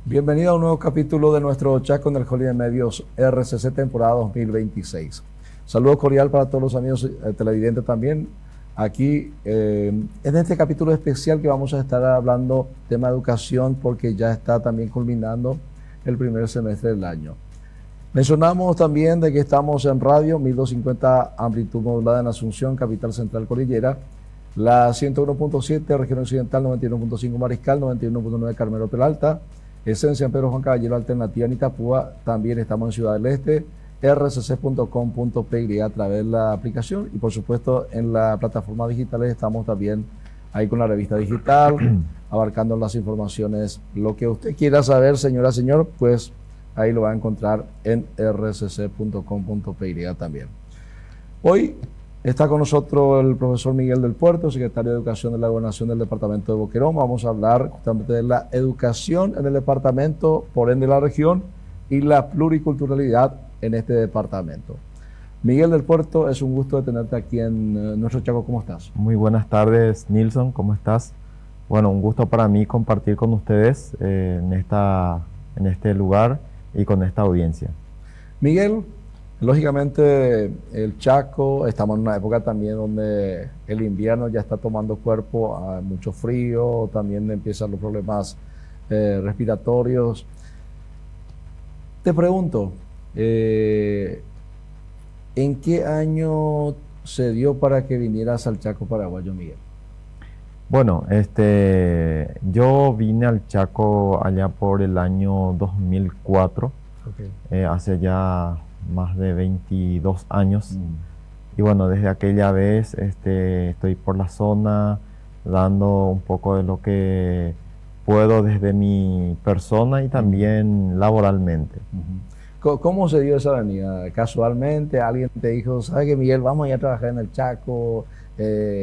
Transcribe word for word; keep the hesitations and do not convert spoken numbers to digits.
Bienvenido a un nuevo capítulo de nuestro Chaco en el Holiday Medios R C C temporada dos mil veintiséis. Saludo cordial para todos los amigos eh, televidentes también. Aquí eh, en este capítulo especial que vamos a estar hablando tema educación porque ya está también culminando el primer semestre del año. Mencionamos también de que estamos en radio mil doscientos cincuenta amplitud modulada en Asunción, capital central cordillera, la ciento uno punto siete región occidental, noventa y uno punto cinco Mariscal, noventa y uno punto nueve Carmelo Peralta, Esencia en Pedro Juan Caballero, alternativa en Itapúa. También estamos en Ciudad del Este, r c c punto com punto p y a través de la aplicación, y por supuesto en las plataformas digitales estamos también ahí con la revista digital, abarcando las informaciones. Lo que usted quiera saber, señora, señor, pues ahí lo va a encontrar en r c c punto com punto p y también. Hoy está con nosotros el profesor Miguel del Puerto, secretario de Educación de la Gobernación del Departamento de Boquerón. Vamos a hablar justamente de la educación en el departamento, por ende la región, y la pluriculturalidad en este departamento. Miguel del Puerto, es un gusto de tenerte aquí en uh, nuestro Chaco. ¿Cómo estás? Muy buenas tardes, Nilson, ¿cómo estás? Bueno, un gusto para mí compartir con ustedes eh, en, esta, en este lugar y con esta audiencia. Miguel, lógicamente el Chaco, estamos en una época también donde el invierno ya está tomando cuerpo, hay mucho frío, también empiezan los problemas eh, respiratorios. Te pregunto, eh, ¿en qué año se dio para que vinieras al Chaco paraguayo, Miguel? Bueno, este, yo vine al Chaco allá por el año dos mil cuatro, Okay. eh, hace ya más de veintidós años. Mm. Y bueno, desde aquella vez este, estoy por la zona dando un poco de lo que puedo desde mi persona y también laboralmente. Uh-huh. ¿Cómo se dio esa venida? ¿Casualmente alguien te dijo, sabe que Miguel, vamos a ir a trabajar en el Chaco? Eh,